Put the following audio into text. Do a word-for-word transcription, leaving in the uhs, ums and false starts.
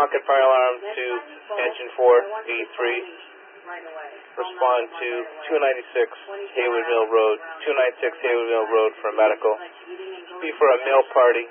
pocket fire alarm to engine four eighty-three. Respond to two ninety-six Haywood Mill Road, two ninety-six Haywood Mill Road for medical. Be for a meal party.